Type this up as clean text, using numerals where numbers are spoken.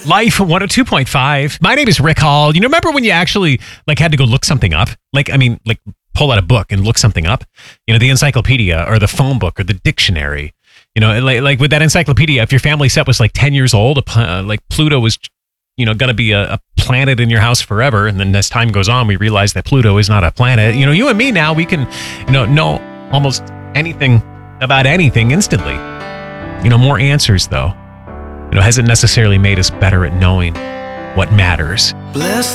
Life 102.5. My name is Rick Hall. You know, remember when you actually had to go look something up? Pull out a book and look something up? You know, the encyclopedia or the phone book or the dictionary. You know, like with that encyclopedia, if your family set was 10 years old, Pluto was, going to be a planet in your house forever. And then as time goes on, we realize that Pluto is not a planet. You know, you and me now, we can, know almost anything about anything instantly. You know, more answers though, hasn't necessarily made us better at knowing what matters. Bless